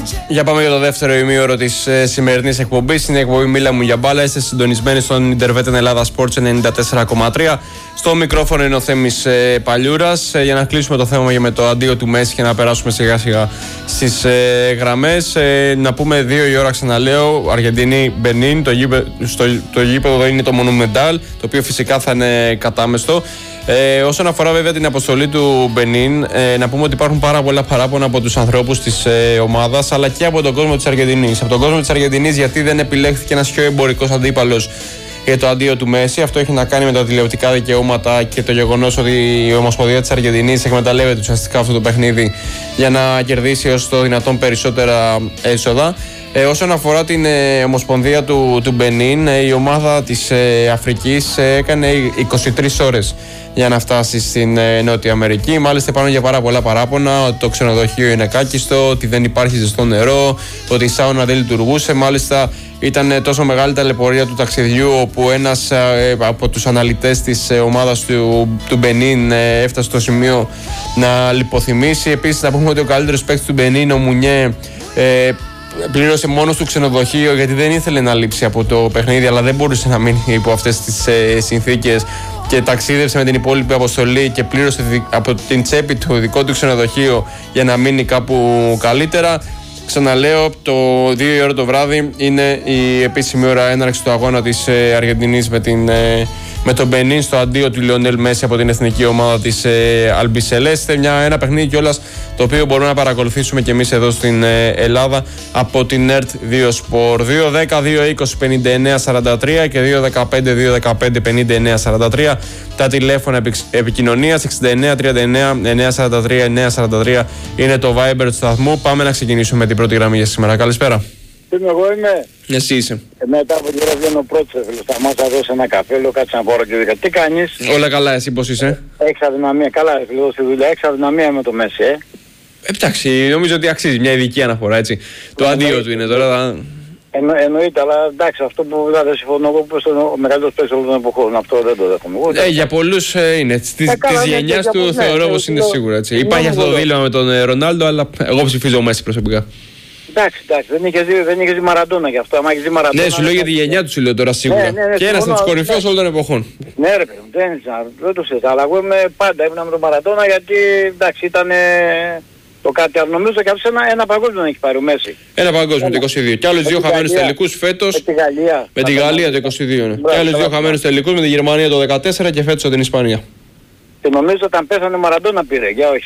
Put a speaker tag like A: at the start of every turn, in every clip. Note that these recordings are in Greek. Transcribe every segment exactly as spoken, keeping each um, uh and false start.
A: Για πάμε για το δεύτερο ημίωρο της ε, σημερινής εκπομπής. Είναι η εκπομπή Μίλα μου για μπάλα. Είστε συντονισμένοι στον Ιντερβέτεν Ελλάδα Sports ενενήντα τέσσερα κόμμα τρία. Στο μικρόφωνο είναι ο Θέμης ε, Παλιούρας. Ε, για να κλείσουμε το θέμα για με το αντίο του Μέση και να περάσουμε σιγά σιγά στις ε, γραμμές. Ε, να πούμε δύο η ώρα, ξαναλέω. Αργεντινή Μπενίν. Το, γήπε, στο, το γήπεδο εδώ είναι το Monumental, το οποίο φυσικά θα είναι κατάμεστο. Ε, όσον αφορά βέβαια την αποστολή του Μπενίν, ε, να πούμε ότι υπάρχουν πάρα πολλά παράπονα από τους ανθρώπους της ε, ομάδας, αλλά και από τον κόσμο της Αργεντινής. Από τον κόσμο της Αργεντινής, γιατί δεν επιλέχθηκε ένας πιο εμπορικός αντίπαλος για το αντίο του Μέση. Αυτό έχει να κάνει με τα τηλεοπτικά δικαιώματα και το γεγονός ότι η Ομοσπονδία της Αργεντινής εκμεταλλεύεται ουσιαστικά αυτό το παιχνίδι για να κερδίσει ως το δυνατόν περισσότερα έσοδα. Ε, όσον αφορά την ε, Ομοσπονδία του, του Μπενίν, ε, η ομάδα της ε, Αφρικής ε, έκανε είκοσι τρεις ώρες για να φτάσει στην ε, Νότια Αμερική. Μάλιστα πάνω για πάρα πολλά παράπονα, ότι το ξενοδοχείο είναι κάκιστο, ότι δεν υπάρχει ζεστό νερό, ότι η σάουνα δεν λειτουργούσε. Μάλιστα ήταν ε, τόσο μεγάλη ταλαιπωρία του ταξιδιού, όπου ένας ε, από τους αναλυτές της ε, ομάδας του, του Μπενίν ε, έφτασε στο σημείο να λιποθυμήσει. Επίσης να πούμε ότι ο καλύτερος παίκτης του Μπενίν, ο Μουνιέ, ε, πλήρωσε μόνο του ξενοδοχείο γιατί δεν ήθελε να λείψει από το παιχνίδι, αλλά δεν μπορούσε να μείνει υπό αυτές τις ε, συνθήκες και ταξίδευσε με την υπόλοιπη αποστολή και πλήρωσε δι, από την τσέπη του δικό του ξενοδοχείο για να μείνει κάπου καλύτερα. Ξαναλέω, το δύο η ώρα το βράδυ είναι η επίσημη ώρα έναρξη του αγώνα της ε, Αργεντινής με, την, ε, με τον Μπενίν στο αντίο του Λιονέλ Μέση από την εθνική ομάδα της ε, Αλμπισελέστε. Μια, ένα παιχνίδι κιόλας το οποίο μπορούμε να παρακολουθήσουμε και εμείς εδώ στην ε, Ελλάδα από την ΕΡΤ δύο Sport. δύο δέκα δύο είκοσι πενήντα εννέα σαράντα τρία και δύο δεκαπέντε δύο δεκαπέντε πενήντα εννέα σαράντα τρία τα τηλέφωνα επικοινωνίας. Εξήντα εννέα τριάντα εννέα εννιακόσια σαράντα τρία εννιακόσια σαράντα τρία είναι το Viber του σταθμού. Πάμε να ξεκινήσουμε με την πρώτη γραμμή για σήμερα. Καλησπέρα.
B: Είμαι εγώ, είμαι.
A: Εσύ είσαι.
B: Ε, μετά από την ώρα βγαίνω πρώτος, φίλος. Θα μας δώσει ένα καφέ, λέω κάτσε να πάρω και δίκα. Τι κάνεις?
A: Όλα καλά, εσύ πώς είσαι?
B: Έχεις αδυναμία. Καλά, φίλος, στη δουλειά. Έχεις αδυναμία με το Μέση, ε.
A: Εντάξει, νομίζω ότι αξίζει μια ειδική αναφορά, έτσι. Το αντίο του είναι τώρα.
B: Εννο, εννοείται, αλλά εντάξει, αυτό που δεν συμφωνώ εγώ που είναι ο μεγαλύτερος παίκτης όλων των εποχών. Αυτό δεν το δέχομαι.
A: Ε, για πολλούς ε, είναι. Της
B: ε,
A: ναι, γενιάς του ναι, θεωρώ πως είναι σίγουρα, έτσι. Υπάρχει αυτό το δίλημα με τον ε, Ρονάλντο, αλλά εγώ ψηφίζω Μέση προσωπικά.
B: Εντάξει, εντάξει, δεν είχε δει, δεν είχε δει Μαραντόνα γι' αυτό. Άμα είχε δει Μαραντόνα.
A: Ναι, σου λέω για τη γενιά του, σου λέω τώρα σίγουρα. Ναι, ναι, ναι, και ένας από τους κορυφαίους όλων των εποχών.
B: Ναι, ρε παιδί, δεν, δεν το συζητάω. Αλλά εγώ είμαι πάντα ήμουν με τον Μαραντόνα γιατί εντάξει ήταν το κάτι. Νομίζω και αυτό ένα, ένα παγκόσμιο έχει πάρει ο Μέση.
A: Ένα παγκόσμιο το είκοσι δύο. Και άλλους δύο χαμένους τελικούς φέτος.
B: Με τη Γαλλία.
A: Με τη Γαλλία το είκοσι δύο. Ναι. Και άλλους δύο χαμένους τελικούς με τη Γερμανία το δεκατέσσερα και φέτος την Ισπανία.
B: Και νομίζω όταν πέθανε ο Μαραντόνα πήρε, για όχι.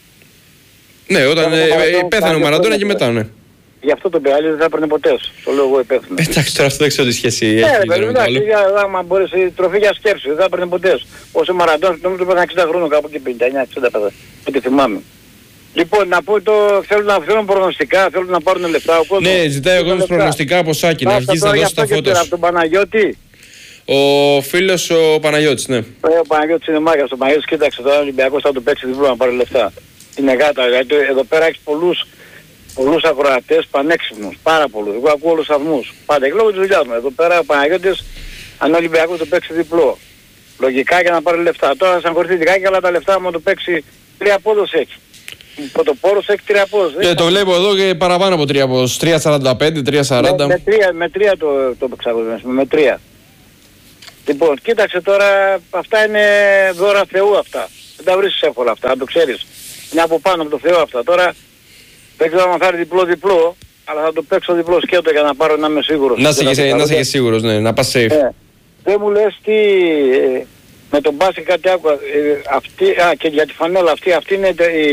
A: Ναι, όταν πέθανε ο Μαραντόνα και μετά, ναι.
B: Γι' αυτό τον πειράζει δεν θα έπαιρνε ποτέ σου. Το λέω εγώ υπεύθυνο.
A: Εντάξει, τώρα αυτό δεν ξέρω τι σχέση έχει.
B: Ναι, ρε εντάξει, άμα μπορείς η τροφή για σκέψη, δεν θα έπαιρνε ποτέ σου. Όσο Μαραντόνα, νομίζω ότι εξήντα χρόνων κάπου και πενήντα εννέα εξήντα, ό,τι θυμάμαι. Λοιπόν, να πω το θέλουν να θέλουν προγνωστικά, θέλουν να πάρουν λεφτά ο κόσμος.
A: Ναι, ζητάει ο κόσμος προγνωστικά από Σάκη, να αρχίσει να δώσει τα φώτος.
B: Από τον Παναγιώτη.
A: Ο φίλος ο Παναγιώτης, ναι.
B: Ε, ο Παναγιώτης είναι μάγας. Ο Παναγιώτης κοίταξε τώρα ο Ολυμπιακός θα του παίξει διπλό να πάρει λεφτά. Είναι γάτα, γιατί εδώ πέρα έχεις πολλούς, πολλούς ακροατές πανέξυπνους, πάρα πολλούς. Εγώ ακούω όλους τους σταθμούς. Πάντα και λόγω της δουλειάς μου. Εδώ πέρα ο Παναγιώτης αν ο Ολυμπιακός του παίξει διπλό. Λογικά για να πάρει λεφτά. Τώρα θα συγχωρηθεί λιγάκι, αλλά τα λεφτά μου το παίξει τρία απόδοση έχει. Πρωτοπόρος έχει τρία απόδοση.
A: Ναι, το βλέπω εδώ και παραπάνω από τρία απόδοση. τρία σαράντα πέντε, τρία σαράντα.
B: Με, με τρία, με τρία το, το παίξαμε, με τρία. Λοιπόν, κοίταξε τώρα, αυτά είναι δώρα Θεού αυτά. Δεν τα βρίσκεις εύκολα αυτά, αν το ξέρεις. Είναι από πάνω από το Θεό αυτά. Τώρα δεν ξέρω αν θα φάρει διπλό-διπλό, αλλά θα το παίξω διπλό σκέτο για να πάρω να είμαι σίγουρος.
A: Να είσαι και σίγουρος, ναι, να πας safe.
B: Ε, δεν μου λες τι, ε, με τον μπάσκετ κάτι άκουα, ε, αυτή, α, και για τη φανέλα αυτή, αυτή είναι η,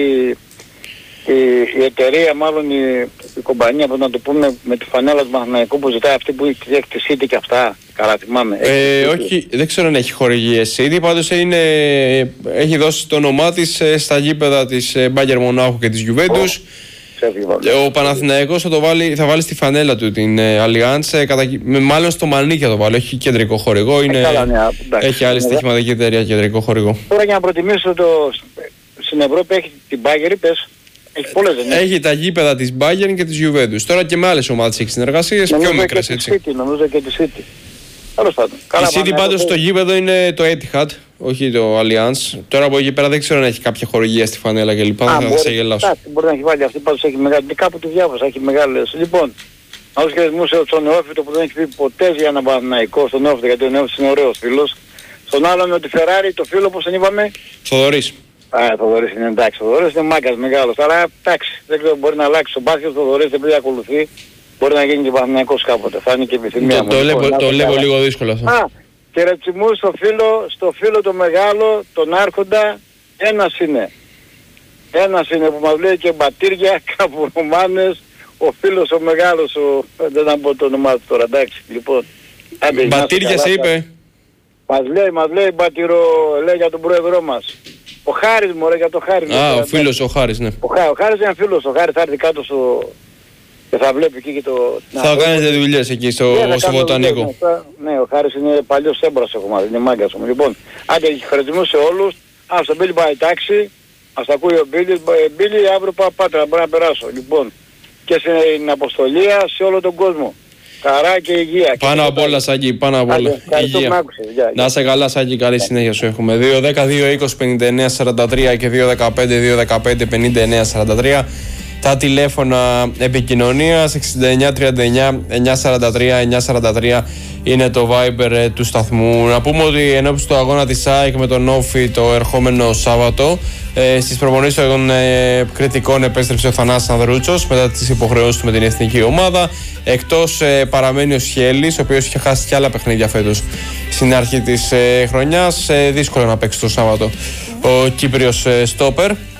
B: η, η εταιρεία, μάλλον η, η κομπανία, που να το πούμε, με τη φανέλα του Παναθηναϊκού που ζητάει αυτή που έχει τη City και αυτά. Καλά, θυμάμαι.
A: Ε, όχι, δεν ξέρω αν έχει χορηγίες. Ήδη πάντως είναι, έχει δώσει το όνομά της στα γήπεδα της Bayern Μονάχου και της Juventus. Oh, ο Παναθηναϊκός θα, το βάλει, θα βάλει στη φανέλα του την Allianz, μάλλον στο Μανίκια θα το βάλει, έχει κεντρικό χορηγό, είναι, καλά, ναι, έχει άλλη στοιχηματική εταιρεία κεντρικό χορηγό.
B: Τώρα για να προτιμήσω το, στην Ευρώπη έχει την Bayern, πες. Έχει πολλές, δεν έχει.
A: Έχει τα γήπεδα της Bayern και της Juventus. Τώρα και με άλλες ομάδες έχει συνεργασίες, πιο μικρές έτσι.
B: City, νομίζω και τη City. Τέλος πάντων.
A: Η City πάντως στο γήπεδο είναι το Etihad, όχι το Allianz. Τώρα από εκεί πέρα δεν ξέρω αν έχει κάποια χορηγία στη φανέλα κλπ. Θα σε γελάσω.
B: Κάτι μπορεί να έχει βάλει αυτή, πάντως έχει μεγάλη. Κάπου τη διάβασα, έχει μεγάλες. Λοιπόν, να τους χαιρετιμούσε στον Νεόφυτο που δεν έχει πει ποτέ για έναν Παναθηναϊκό, στον Νεόφυτο, γιατί ο Νεόφυτος είναι ωραίος φίλος. Στον άλλον με τη Ferrari, το φίλο όπως τον είπαμε.
A: Θοδωρής.
B: Α, ο Θοδωρής είναι εντάξει. Ο Θοδωρής είναι μάγκας μεγάλος. Αλλά εντάξει, δεν ξέρω, μπορεί να αλλάξει το μπάσκετ. Ο Θοδωρής επειδή ακολουθεί, μπορεί να γίνει και Παναθηναϊκός κάποτε. Θα είναι και επιθυμία
A: Το,
B: μου.
A: το,
B: Λοιπόν,
A: λέγω,
B: να
A: το
B: το
A: λέγω
B: καλά.
A: λίγο δύσκολο αυτό.
B: Α, χαιρετισμού στο φίλο, στο φίλο το μεγάλο, τον Άρχοντα. Ένας είναι. Ένας είναι που μας λέει και μπατήρια, κάπου Ρωμάνες. Ο φίλος ο μεγάλος, ο... δεν θα πω το όνομά του τώρα, εντάξει. Λοιπόν, άντε,
A: Μπατήρια
B: καλά,
A: σε είπε.
B: Μας λέει, μας λέει μπατήρο, λέει για τον πρόεδρό μας. Ο Χάρης μωρέ, για το Χάρη.
A: Α, ο φίλος ο Χάρης, ναι.
B: Ο, Χά, ο Χάρης είναι φίλος, ο Χάρης θα έρθει κάτω στο... και θα βλέπει εκεί και το...
A: Θα κάνετε δουλειές εκεί στο,
B: Ναι, θα
A: στο
B: κάνω
A: Βοτανικό.
B: δουλειές, ναι, ναι, ο Χάρης είναι παλιός έμπορας έχω μάθει, είναι μάγκας μου. Λοιπόν, άντε χαιρετισμού σε όλους. Α, στον Μπίλι πάει τάξη. Ας τα ακούει ο Μπίλι. Μπίλι, αύριο πάω Πάτρα, μπορώ να περάσω. Λοιπόν, και στην αποστολία σε όλο τον κόσμο. Χαρά και υγεία.
A: Πάνω απ' όλα, Σάκη, πάνω απ' όλα. Υγεία. Να είσαι καλά, Σάκη, καλή συνέχεια σου έχουμε. δύο δέκα δύο είκοσι πενήντα εννέα σαράντα τρία και δύο δεκαπέντε δύο δεκαπέντε πενήντα εννέα σαράντα τρία. Τα τηλέφωνα επικοινωνίας εξήντα εννέα τριάντα εννέα εννιακόσια σαράντα τρία εννιακόσια σαράντα τρία είναι το Viber ε, του σταθμού. Να πούμε ότι ενώπιση του αγώνα της ΑΕΚ με τον Όφη το ερχόμενο Σάββατο ε, στις προπονήσεις των ε, κριτικών επέστρεψε ο Θανάσης Ανδρούτσος μετά τις υποχρεώσεις του με την εθνική ομάδα. Εκτός ε, παραμένει ο Σχέλης, ο οποίος είχε χάσει και άλλα παιχνίδια φέτος στην αρχή της ε, χρονιάς. Ε, δύσκολο να παίξει το Σάββατο ο Κύπριος ε, στόπερ.